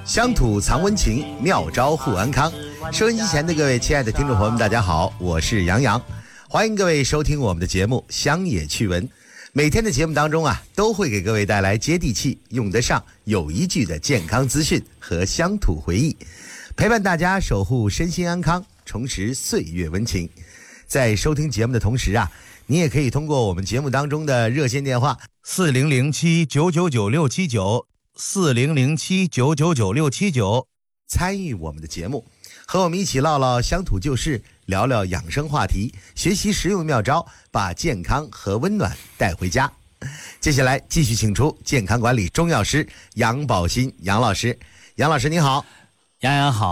乡土藏温情，妙招护安康。收音机前的各位亲爱的听众朋友们，大家好，我是杨洋，欢迎各位收听我们的节目《乡野趣闻》。每天的节目当中都会给各位带来接地气、用得上、有依据的健康资讯和乡土回忆，陪伴大家守护身心安康，重拾岁月温情。在收听节目的同时你也可以通过我们节目当中的热线电话 4007-999679，4007-999679 参与我们的节目，和我们一起唠唠乡土旧事，聊聊养生话题，学习实用妙招，把健康和温暖带回家。接下来继续请出健康管理中药师杨宝新杨老师。杨老师您好。 杨洋好。